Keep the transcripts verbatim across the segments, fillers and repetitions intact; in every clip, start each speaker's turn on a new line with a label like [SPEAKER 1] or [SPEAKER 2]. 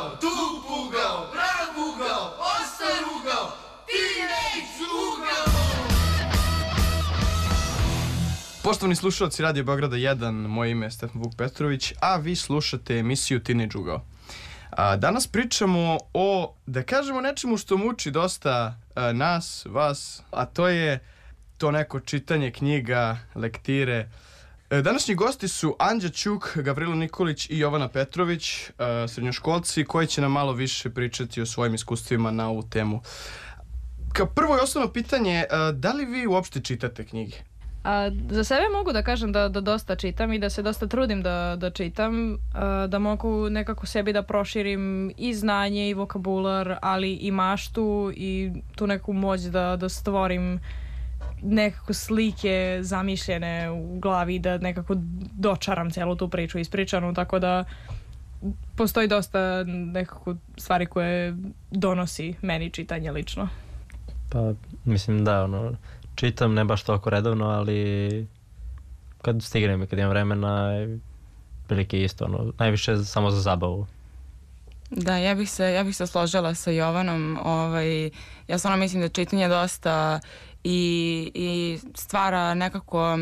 [SPEAKER 1] ugao, tu ugao, prav ugao, ostar ugao, teenage ugao. Poštovani slušalci Radio Beograda jedan, moje ime je Stefan Vuk Petrović, a vi slušate emisiju Teenage ugao. A, danas pričamo o, da kažemo, nečemu što muči dosta a, nas, vas, a to je to neko čitanje knjiga, lektire. E, današnji gosti su Anđa Ćuk, Gavrilo Nikolić i Jovana Petrović, a, srednjoškolci, koji će nam malo više pričati o svojim iskustvima na ovu temu. Kao prvo i osnovno pitanje, a, da li vi uopšte čitate knjige?
[SPEAKER 2] A, za sebe mogu da kažem da, da dosta čitam i da se dosta trudim da, da čitam, a, da mogu nekako sebi da proširim i znanje i vokabular, ali i maštu i tu neku moć da, da stvorim nekako slike zamišljene u glavi, da nekako dočaram celu tu priču ispričanu, tako da postoji dosta nekako stvari koje donosi meni čitanje lično.
[SPEAKER 3] Pa mislim da, ono, čitam ne baš toliko redovno, ali kad stignem i kad imam vremena, prilike isto, ono, najviše samo za zabavu.
[SPEAKER 4] Da, ja bih se, ja bih se složila sa Jovanom. Ovaj, ja stvarno mislim da čitanje dosta i, i stvara nekako,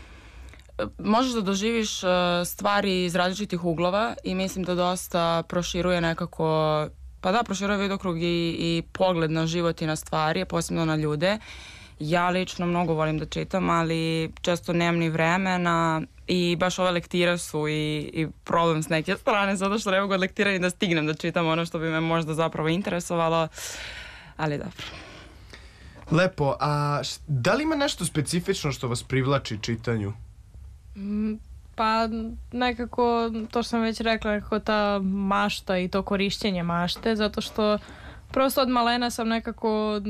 [SPEAKER 4] možeš da doživiš stvari iz različitih uglova i mislim da dosta proširuje nekako, pa da, proširuje vidokrug i, i pogled na život i na stvari, posebno na ljude. Ja lično mnogo volim da čitam, ali često nemam ni vremena i baš ove lektire su i, i problem s neke strane, zato što ne mogu od lektira ni da stignem da čitam ono što bi me možda zapravo interesovalo, ali dobro.
[SPEAKER 1] Lepo, a da li ima nešto specifično što vas privlači čitanju?
[SPEAKER 2] Mm, pa nekako, to što sam već rekla, nekako ta mašta i to korišćenje mašte, zato što prosto od malena sam nekako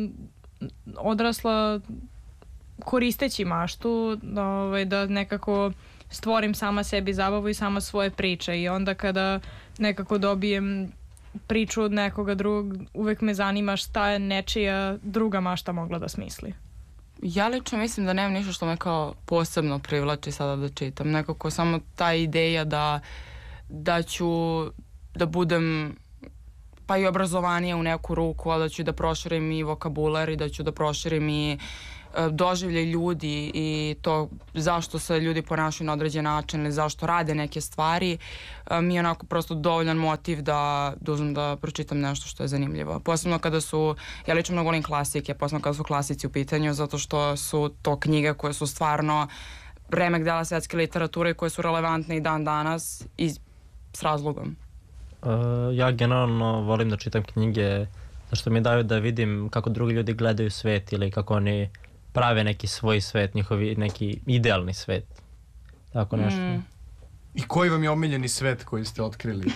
[SPEAKER 2] odrasla koristeći maštu, ovaj, da nekako stvorim sama sebi zabavu i sama svoje priče, i onda kada nekako dobijem priču od nekoga drugog, uvek me zanima šta je nečija druga mašta mogla da smisli.
[SPEAKER 4] Ja lično mislim da nemam ništa što me kao posebno privlači sada da čitam. Nekako samo ta ideja da, da ću da budem pa i obrazovanije u neku ruku, a da ću da proširim i vokabular i da ću da proširim i e, doživljaj ljudi i to zašto se ljudi ponašaju na određen način ili zašto rade neke stvari, e, mi je onako prosto dovoljan motiv da dužem da pročitam nešto što je zanimljivo. Posebno kada su, ja lično mnogo volim klasike, posebno kada su klasici u pitanju, zato što su to knjige koje su stvarno remek dela svetske literature i koje su relevantne i dan danas i s razlogom.
[SPEAKER 3] Uh, ja generalno volim da čitam knjige zašto mi daju da vidim kako drugi ljudi gledaju svet ili kako oni prave neki svoj svet, njihovi neki idealni svet. Tako nešto. Mm.
[SPEAKER 1] I koji vam je omiljeni svet koji ste otkrili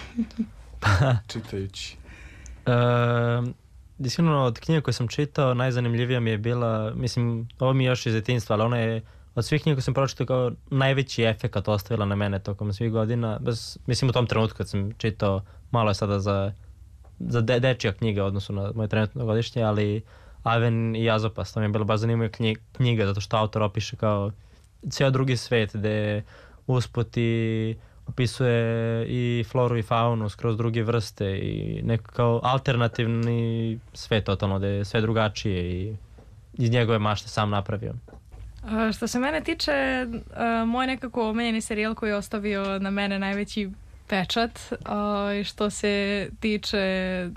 [SPEAKER 1] čitajući?
[SPEAKER 3] Uh, Iskreno, od knjiga koje sam čitao, najzanimljivija mi je bila, mislim, ovo mi je još iz djetinjstva, ali ona je od svih knjiga koje sam pročitao kao najveći efekat ostavila na mene tokom svih godina. Bez, mislim u tom trenutku kad sam čitao, malo je sada za, za de, dečija knjiga u odnosu na moje trenutno godišnje, ali Aven i Jazopas, to mi je bilo baš zanimljiva knjiga, knjiga zato što autor opiše kao cijel drugi svet gde usput i opisuje i floru i faunu skroz druge vrste i neko kao alternativni svet totalno gde je sve drugačije i iz njegove mašte sam napravio.
[SPEAKER 2] A, što se mene tiče, a, moj nekako omiljeni serijal koji je ostavio na mene najveći pečat, a, što se tiče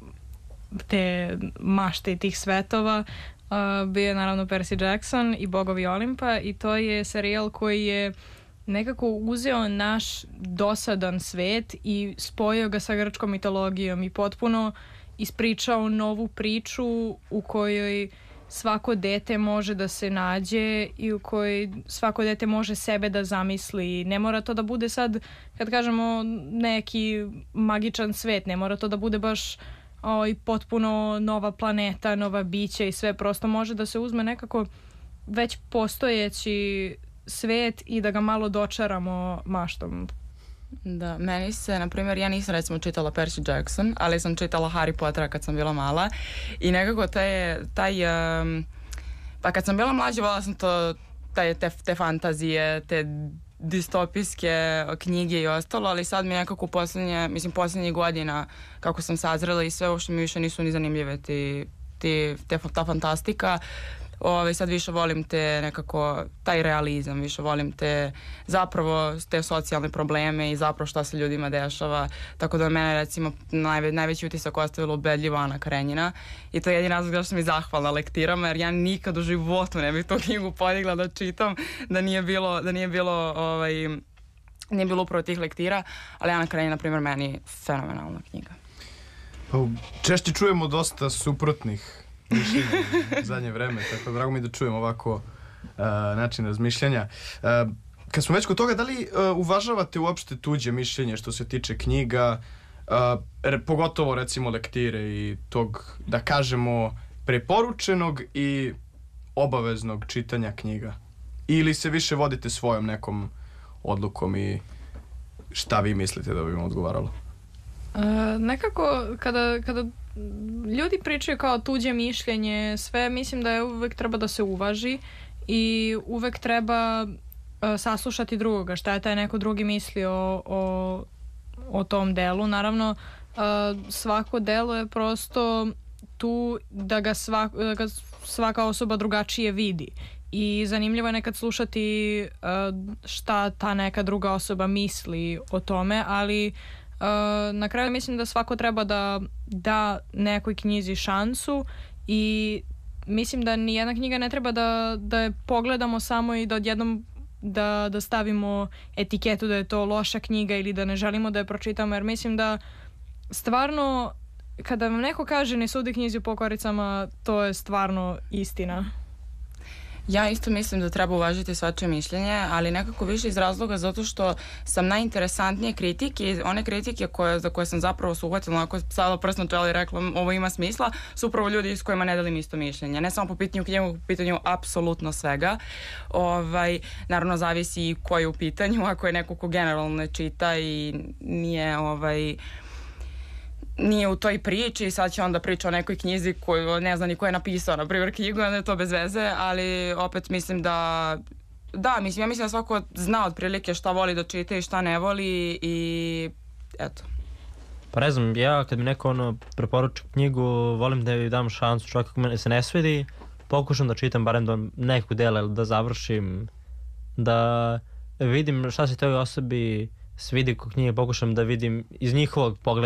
[SPEAKER 2] te mašte i tih svetova, a, bio je naravno Percy Jackson i Bogovi Olimpa, i to je serijal koji je nekako uzeo naš dosadan svet i spojio ga sa grčkom mitologijom i potpuno ispričao novu priču u kojoj svako dete može da se nađe i u kojoj svako dete može sebe da zamisli. Ne mora to da bude sad, kad kažemo neki magičan svet, ne mora to da bude baš o, i potpuno nova planeta, nova bića i sve. Prosto može da se uzme nekako već postojeći svet i da ga malo dočaramo maštom.
[SPEAKER 4] Da, meni se, na primjer, ja nisam recimo čitala Percy Jackson, ali sam čitala Harry Pottera kad sam bila mala i nekako taj, taj um, pa kad sam bila mlađa voljela sam to, taj, te, te fantazije, te distopijske knjige i ostalo, ali sad mi nekako posljednje, mislim posljednjih godina kako sam sazrela i sve uopšte mi više nisu ni zanimljive ti, ti, te, ta fantastika. Ove, sad više volim te nekako, taj realizam, više volim te zapravo te socijalne probleme i zapravo šta se ljudima dešava. Tako da mene recimo najve, najveći utisak ostavilo ubedljivo Ana Karenjina i to je jedini razlog zašto sam mi zahvalna lektirama, jer ja nikad u životu ne bih tu knjigu podigla da čitam, da nije bilo, da nije bilo ovaj, nije bilo upravo tih lektira, ali Ana Karenjina, na primjer, meni fenomenalna knjiga.
[SPEAKER 1] Pa, češće čujemo dosta suprotnih mišljenja u zadnje vreme, tako drago mi da čujem ovako uh, način razmišljanja. Uh, kad smo već kod toga, da li uh, uvažavate uopšte tuđe mišljenje što se tiče knjiga, uh, re, pogotovo recimo lektire i tog, da kažemo, preporučenog i obaveznog čitanja knjiga? Ili se više vodite svojom nekom odlukom i šta vi mislite da bi vam odgovaralo?
[SPEAKER 2] Uh, nekako kada, kada ljudi pričaju kao tuđe mišljenje, sve mislim da je uvek treba da se uvaži i uvek treba uh, saslušati drugoga, šta je taj neko drugi misli o, o, o tom delu. Naravno, uh, svako delo je prosto tu da ga, svak, da ga svaka osoba drugačije vidi. I zanimljivo je nekad slušati uh, šta ta neka druga osoba misli o tome, ali Uh, na kraju mislim da svako treba da da nekoj knjizi šansu i mislim da nijedna knjiga ne treba da, da je pogledamo samo i da odjednom da, da stavimo etiketu da je to loša knjiga ili da ne želimo da je pročitamo, jer mislim da stvarno kada vam neko kaže ne sudi knjizi po koricama, to je stvarno istina.
[SPEAKER 4] Ja isto mislim da treba uvažiti svačije mišljenje, ali nekako više iz razloga zato što sam najinteresantnije kritike, one kritike koje, za koje sam zapravo se uhvatila, onako stavila prst na čelo i rekla ovo ima smisla, su upravo ljudi s kojima ne delim isto mišljenje. Ne samo po pitanju knjigu, po pitanju apsolutno svega. Ovaj, naravno zavisi i ko je u pitanju, ako je neko ko generalno ne čita i nije ovaj... nije u toj priči, sad će onda priča o nekoj knjizi koju ne zna ni ko je napisao, na primjer knjigu, onda je to bez veze, ali opet mislim da da, mislim, ja mislim da svako zna otprilike šta voli da čita i šta ne voli i eto.
[SPEAKER 3] Pa ne znam, ja kad mi neko ono preporuči knjigu, volim da joj dam šansu, čak ako me se ne svidi, pokušam da čitam barem do nekog dela ili da završim, da vidim šta se toj osobi svidi kod knjige, pokušam da vidim iz njihovog pogleda